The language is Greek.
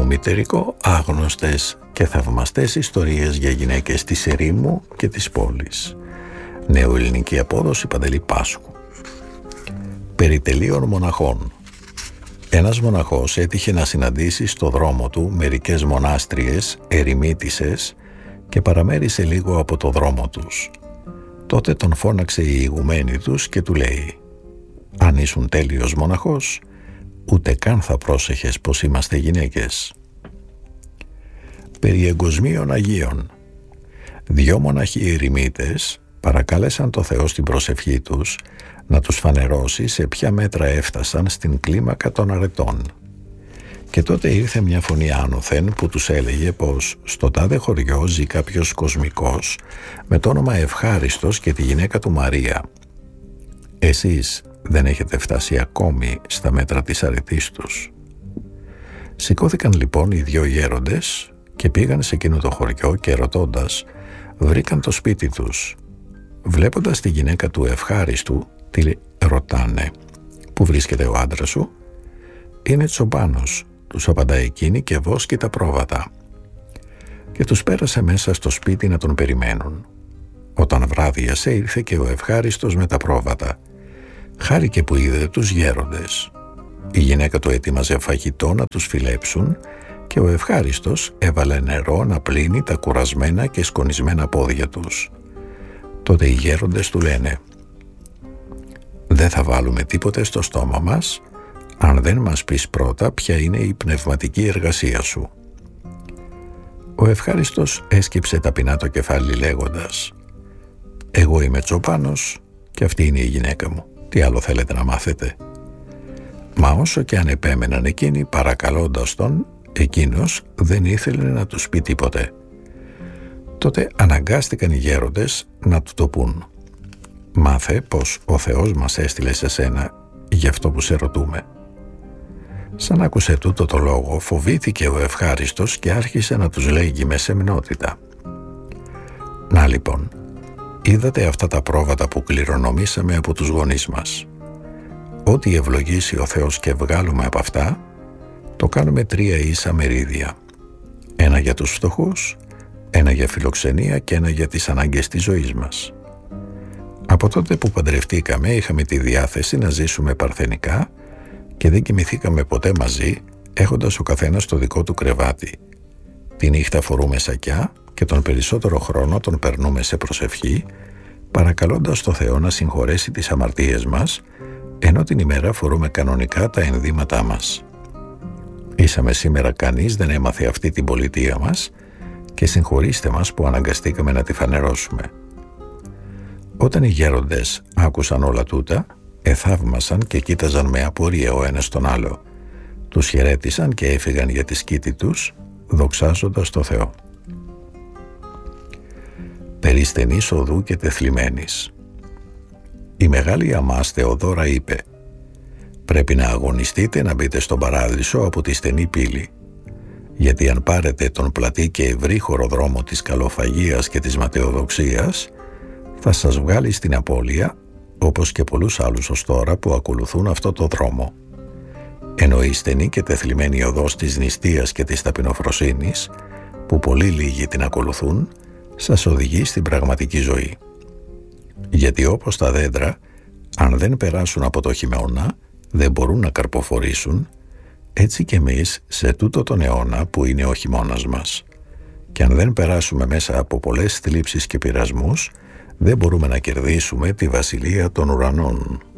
νεομητερικό, άγνωστες και θαυμαστές ιστορίες για γυναίκες της ερήμου και της πόλης. Νεοελληνική απόδοση, Παντελή Πάσχου. Περιτελείων μοναχών. Ένας μοναχός έτυχε να συναντήσει στο δρόμο του μερικές μονάστριες, ερημίτισσες, και παραμέρισε λίγο από το δρόμο τους. Τότε τον φώναξε η ηγουμένη τους και του λέει: «Αν ήσουν τέλειος μοναχός, ούτε καν θα πρόσεχες πως είμαστε γυναίκες». Περί εγκοσμίων Αγίων. 2 μοναχοί ερημίτες παρακάλεσαν το Θεό στην προσευχή τους να τους φανερώσει σε ποια μέτρα έφτασαν στην κλίμακα των αρετών. Και τότε ήρθε μια φωνή άνωθεν που τους έλεγε πως στο τάδε χωριό ζει κάποιος κοσμικός με το όνομα Ευχάριστος και τη γυναίκα του Μαρία. Εσείς δεν έχετε φτάσει ακόμη στα μέτρα της αρετής τους. Σηκώθηκαν λοιπόν οι 2 γέροντες και πήγαν σε εκείνο το χωριό και ρωτώντας βρήκαν το σπίτι τους. Βλέποντας τη γυναίκα του Ευχάριστου, τη ρωτάνε: «Πού βρίσκεται ο άντρας σου?» «Είναι τσομπάνος», τους απαντά εκείνη και βόσκει τα πρόβατα. Και τους πέρασε μέσα στο σπίτι να τον περιμένουν. Όταν βράδιασε ήρθε και ο Ευχάριστος με τα πρόβατα. Χάρηκε που είδε τους γέροντες. Η γυναίκα του έτοιμαζε φαγητό να τους φιλέψουν και ο Ευχάριστος έβαλε νερό να πλύνει τα κουρασμένα και σκονισμένα πόδια τους. Τότε οι γέροντες του λένε: «Δεν θα βάλουμε τίποτε στο στόμα μας αν δεν μας πεις πρώτα ποια είναι η πνευματική εργασία σου». Ο Ευχάριστος έσκυψε ταπεινά το κεφάλι λέγοντας: «Εγώ είμαι τσοπάνος και αυτή είναι η γυναίκα μου. Τι άλλο θέλετε να μάθετε?» Μα όσο και αν επέμεναν εκείνοι παρακαλώντας τον, εκείνος δεν ήθελε να τους πει τίποτε. Τότε αναγκάστηκαν οι γέροντες να του το πούν: «Μάθε πως ο Θεός μας έστειλε σε σένα γι' αυτό που σε ρωτούμε». Σαν άκουσε τούτο το λόγο, φοβήθηκε ο Ευχάριστος και άρχισε να τους λέγει με σεμνότητα: «Να λοιπόν, είδατε αυτά τα πρόβατα που κληρονομήσαμε από τους γονείς μας. Ό,τι ευλογήσει ο Θεός και βγάλουμε από αυτά, το κάνουμε 3 ίσα μερίδια. 1 για τους φτωχούς, 1 για φιλοξενία και 1 για τις ανάγκες της ζωής μας. Από τότε που παντρευτήκαμε είχαμε τη διάθεση να ζήσουμε παρθενικά και δεν κοιμηθήκαμε ποτέ μαζί, έχοντας ο καθένας το δικό του κρεβάτι. Τη νύχτα φορούμε σακιά και τον περισσότερο χρόνο τον περνούμε σε προσευχή, παρακαλώντας το Θεό να συγχωρέσει τις αμαρτίες μας, ενώ την ημέρα φορούμε κανονικά τα ενδύματά μας. Ήσαμε σήμερα κανείς δεν έμαθε αυτή την πολιτεία μας και συγχωρήστε μας που αναγκαστήκαμε να τη φανερώσουμε». Όταν οι γέροντες άκουσαν όλα τούτα, εθαύμασαν και κοίταζαν με απορία ο ένας τον άλλο. Τους χαιρέτησαν και έφυγαν για τη σκήτη τους, δοξάζοντας το Θεό. Περί στενής οδού και τεθλιμμένης. Η μεγάλη αμάς Θεοδώρα είπε: «Πρέπει να αγωνιστείτε να μπείτε στον παράδεισο από τη στενή πύλη. Γιατί αν πάρετε τον πλατή και ευρύχωρο δρόμο της καλοφαγίας και της ματαιοδοξίας, θα σας βγάλει στην απώλεια, όπως και πολλούς άλλους ως τώρα που ακολουθούν αυτό το δρόμο. Ενώ η στενή και τεθλιμμένη οδός της νηστείας και της ταπεινοφροσύνης, που πολύ λίγοι την ακολουθούν, σας οδηγεί στην πραγματική ζωή. Γιατί όπως τα δέντρα, αν δεν περάσουν από το χειμώνα, δεν μπορούν να καρποφορήσουν, έτσι και εμείς σε τούτο τον αιώνα που είναι ο χειμώνας μας. Και αν δεν περάσουμε μέσα από πολλές θλίψεις και πειρασμούς, δεν μπορούμε να κερδίσουμε τη βασιλεία των ουρανών».